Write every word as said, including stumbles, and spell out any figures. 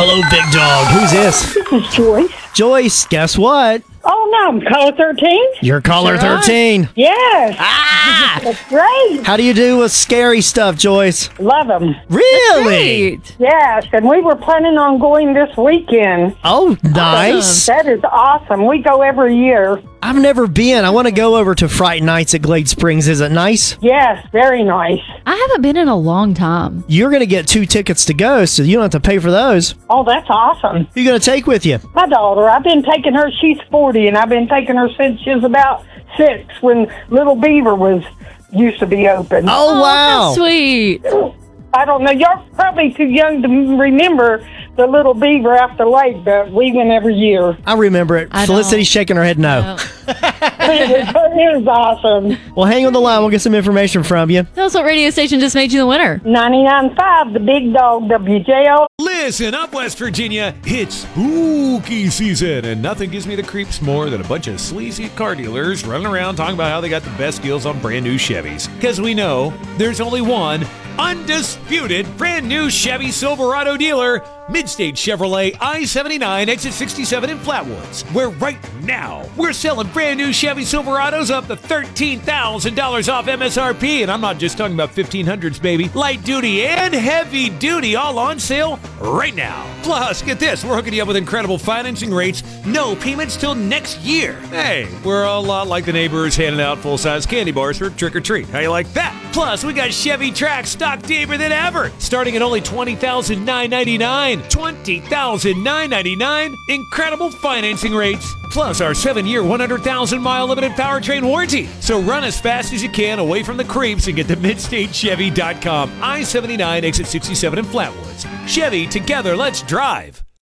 Hello, big dog. Who's this? This is Joyce. Joyce, guess what? Oh, no, I'm caller thirteen? You're caller Sure are. thirteen. Yes. Ah! That's great. How do you do with scary stuff, Joyce? Love them. Really? Great. Yes, and we were planning on going this weekend. Oh, nice. That is awesome. We go every year. I've never been. I want to go over to Fright Nights at Glade Springs. Is it nice? Yes, very nice. I haven't been in a long time. You're going to get two tickets to go, so you don't have to pay for those. Oh, that's awesome. Who you going to take with you? My daughter, I've been taking her, she's forty, and I've been taking her since she was about six when Little Beaver was used to be open. Oh, wow. How sweet. I don't know. You're probably too young to remember the Little Beaver after lake, but we went every year. I remember it. I Felicity's don't. shaking her head no. It was, it was awesome. Well, hang on the line. We'll get some information from you. Tell us what radio station just made you the winner. ninety-nine point five, the big dog, W J O. Listen up, West Virginia. It's spooky season, and nothing gives me the creeps more than a bunch of sleazy car dealers running around talking about how they got the best deals on brand new Chevys. Because we know there's only one undisputed brand new Chevy Silverado dealer, Midstate Chevrolet I seventy-nine, exit sixty-seven in Flatwoods, where right now we're selling brand new Chevy Silverados up to thirteen thousand dollars off M S R P, and I'm not just talking about fifteen hundreds, baby. Light duty and heavy duty all on sale right now. Plus, get this, we're hooking you up with incredible financing rates, no payments till next year. Hey, we're a lot like the neighbors handing out full-size candy bars for trick-or-treat. How you like that? Plus, we got Chevy Trax stock deeper than ever, starting at only twenty thousand nine hundred ninety-nine dollars. twenty thousand nine hundred ninety-nine dollars. Incredible financing rates. Plus our seven-year, one hundred thousand mile limited powertrain warranty. So run as fast as you can away from the creeps and get to midstate chevy dot com. I seventy-nine, exit sixty-seven in Flatwoods. Chevy, together, let's drive.